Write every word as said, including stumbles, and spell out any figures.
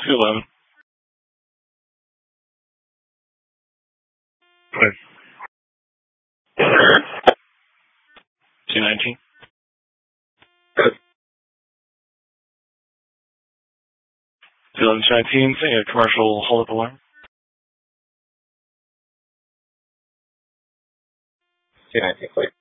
two eleven. Right. two nineteen. two eleven nineteen, say a commercial hold up alarm. two nineteen, please.